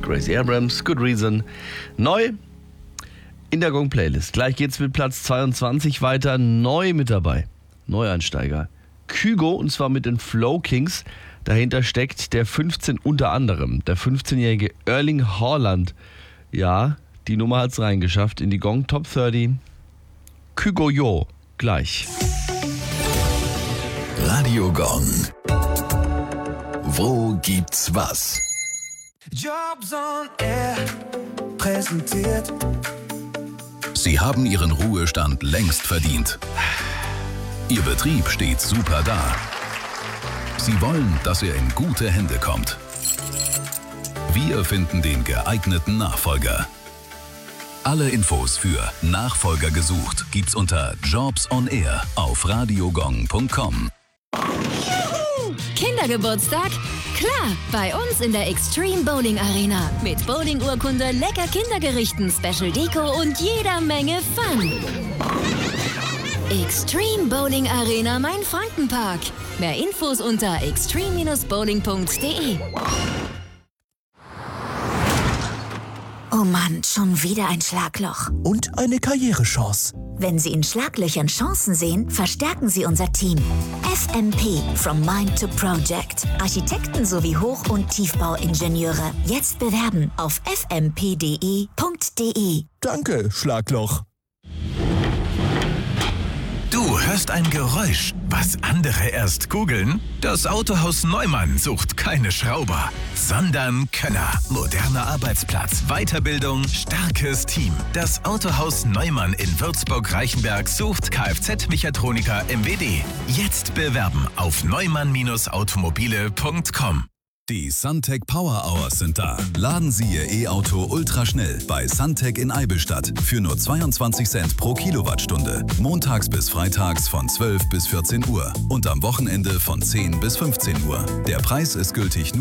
Gracie Abrams, Good Reason. Neu in der Gong-Playlist. Gleich geht's mit Platz 22 weiter. Neu mit dabei. Neueinsteiger. Kygo, und zwar mit den Flow Kings. Dahinter steckt der 15 unter anderem. Der 15-jährige Erling Haaland. Ja, die Nummer hat's reingeschafft in die Gong Top 30. Kygo Yo. Gleich. Radio Gong. Wo gibt's was? Jobs on Air präsentiert. Sie haben Ihren Ruhestand längst verdient. Ihr Betrieb steht super da. Sie wollen, dass er in gute Hände kommt. Wir finden den geeigneten Nachfolger. Alle Infos für Nachfolger gesucht gibt's unter Jobs on Air auf radiogong.com. Kindergeburtstag? Klar, bei uns in der Extreme Bowling Arena. Mit Bowling-Urkunde, lecker Kindergerichten, Special Deko und jeder Menge Fun. Extreme Bowling Arena Main-Frankenpark. Mehr Infos unter extreme-bowling.de. Oh Mann, schon wieder ein Schlagloch. Und eine Karrierechance. Wenn Sie in Schlaglöchern Chancen sehen, verstärken Sie unser Team. FMP, From Mind to Project. Architekten sowie Hoch- und Tiefbauingenieure. Jetzt bewerben auf fmp.de. Danke, Schlagloch. Du hörst ein Geräusch, was andere erst googeln? Das Autohaus Neumann sucht keine Schrauber, sondern Könner. Moderner Arbeitsplatz, Weiterbildung, starkes Team. Das Autohaus Neumann in Würzburg-Reichenberg sucht Kfz-Mechatroniker MWD. Jetzt bewerben auf neumann-automobile.com. Die Suntec Power Hours sind da. Laden Sie Ihr E-Auto ultraschnell bei Suntec in Eibelstadt für nur 22 Cent pro Kilowattstunde. Montags bis freitags von 12 bis 14 Uhr und am Wochenende von 10 bis 15 Uhr. Der Preis ist gültig nur